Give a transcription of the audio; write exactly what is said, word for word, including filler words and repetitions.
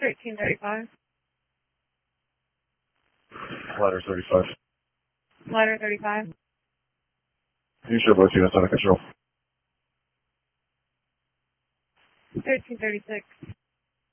thirteen thirty-five. Ladder thirty-five. Ladder thirty-five. You show both units under control. thirteen thirty-six.